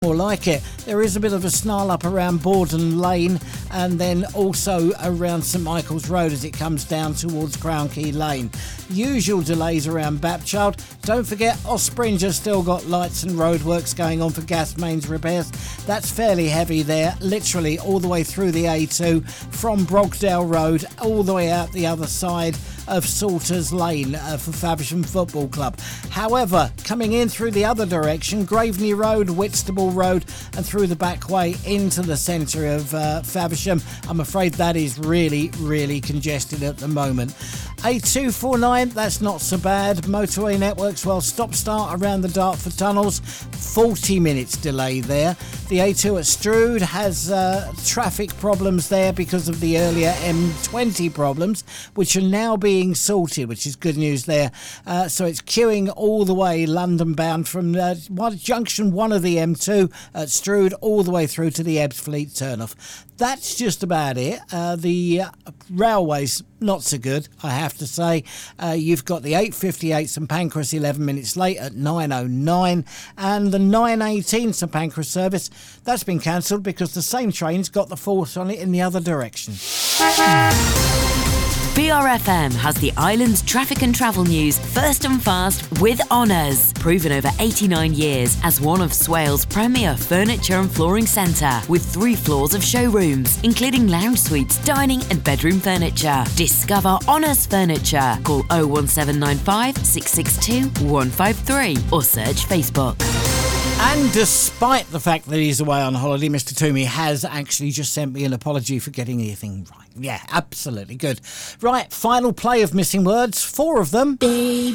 More like it. There is a bit of a snarl up around Borden Lane and then also around St Michael's Road as it comes down towards Crown Key Lane. Usual delays around Bapchild. Don't forget Ospringer's still got lights and roadworks going on for gas mains repairs. That's fairly heavy there, literally all the way through the A2 from Brogdale Road all the way out the other side of Salters Lane for Faversham Football Club. However, coming in through the other direction, Graveney Road, Whitstable Road and through the back way into the centre of Faversham, I'm afraid that is really congested at the moment. A249, that's not so bad. Motorway networks, well, stop-start around the Dartford tunnels, 40 minutes delay there. The A2 at Strood has traffic problems there because of the earlier M20 problems, which are now being sorted, which is good news there. So it's queuing all the way London bound from junction 1 of the M2 at Strood all the way through to the Ebbsfleet turnoff. That's just about it. The railways, not so good, I have to say. You've got the 8:58 St Pancras 11 minutes late at 9:09, and the 9:18 St Pancras service, that's been cancelled because the same train's got the force on it in the other direction. BRFM has the island's traffic and travel news first and fast with honours. Proven over 89 years as one of Swale's premier furniture and flooring centre with 3 floors of showrooms, including lounge suites, dining and bedroom furniture. Discover Honours Furniture. Call 01795 662 153 or search Facebook. And despite the fact that he's away on holiday, Mr. Toomey has actually just sent me an apology for getting anything right. Yeah, absolutely good. Right, final play of Missing Words, 4 of them.